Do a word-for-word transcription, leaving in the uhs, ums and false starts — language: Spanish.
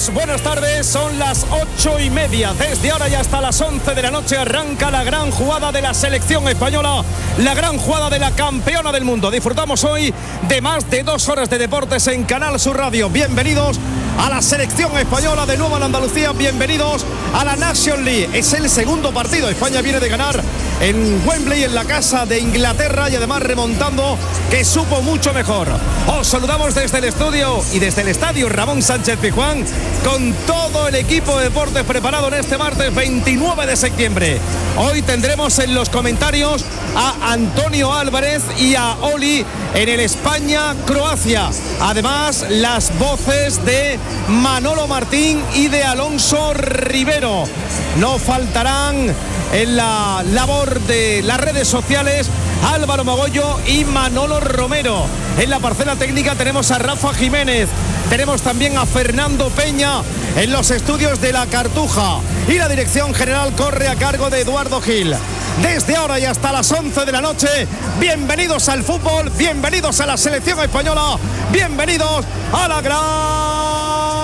Saludos, buenas tardes, son las ocho y media. Desde ahora y hasta las once de la noche arranca la gran jugada de la selección española, la gran jugada de la campeona del mundo. Disfrutamos hoy de más de dos horas de deportes en Canal Sur Radio. Bienvenidos a la selección española de nuevo en Andalucía, bienvenidos a la Nations League. Es el segundo partido, España viene de ganar en Wembley, en la casa de Inglaterra, y además remontando, que supo mucho mejor. Os saludamos desde el estudio y desde el estadio Ramón Sánchez Pizjuán, con todo el equipo de deportes preparado en este martes veintinueve de septiembre. Hoy tendremos en los comentarios a Antonio Álvarez y a Oli en el España-Croacia. Además, las voces de Manolo Martín y de Alonso Rivero. No faltarán en la labor de las redes sociales Álvaro Magollo y Manolo Romero. En la parcela técnica tenemos a Rafa Jiménez. Tenemos también a Fernando Peña en los estudios de La Cartuja. Y la dirección general corre a cargo de Eduardo Gil. Desde ahora y hasta las once de la noche, bienvenidos al fútbol, bienvenidos a la selección española, bienvenidos a la gran